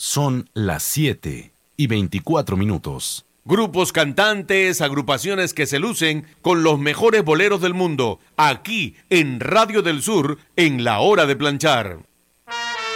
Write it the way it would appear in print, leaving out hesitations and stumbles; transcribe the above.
Son las 7:24. Grupos cantantes, agrupaciones que se lucen con los mejores boleros del mundo, aquí en Radio del Sur, en La Hora de Planchar.